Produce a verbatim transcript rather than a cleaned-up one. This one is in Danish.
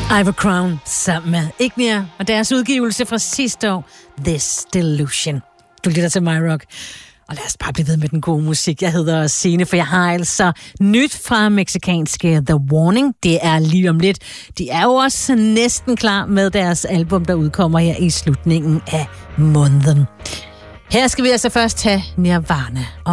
Ivor Crown sammen med Ignia og deres udgivelse fra sidste år, This Delusion. Du lytter til My Rock. Og lad os bare blive ved med den gode musik. Jeg hedder Signe, for jeg har altså nyt fra mexikanske The Warning. Det er lige om lidt. De er jo også næsten klar med deres album, der udkommer her i slutningen af måneden. Her skal vi altså først have Nirvana.